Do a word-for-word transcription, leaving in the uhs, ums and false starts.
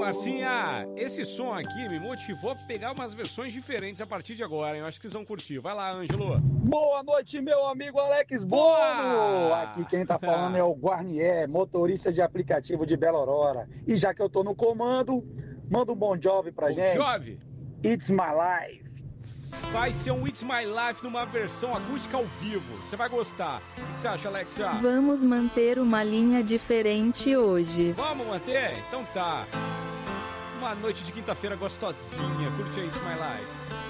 Marcinha, esse som aqui me motivou a pegar umas versões diferentes a partir de agora, hein? Eu acho que vocês vão curtir. Vai lá, Ângelo. Boa noite, meu amigo Alex Bono! Aqui quem tá falando é o Guarnier, motorista de aplicativo de Belo Aurora. E já que eu tô no comando, manda um Bon Jovi pra Bon gente. Jovi. It's My Life. Vai ser um It's My Life numa versão acústica ao vivo. Você vai gostar. O que você acha, Alexia? Vamos manter uma linha diferente hoje. Vamos manter? Então tá. Uma noite de quinta-feira gostosinha. Curte aí It's My Life.